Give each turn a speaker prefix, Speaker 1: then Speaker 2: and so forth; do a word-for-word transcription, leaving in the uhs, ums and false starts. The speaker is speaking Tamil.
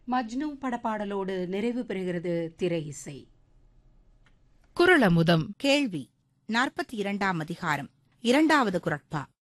Speaker 1: மஜ்னு படப்பாடலோடு நிறைவு பெறுகிறது திரை இசை.
Speaker 2: குறளமுதம்.
Speaker 3: கேள்வி நாற்பத்தி இரண்டாம் அதிகாரம் இரண்டாவது குறட்பா.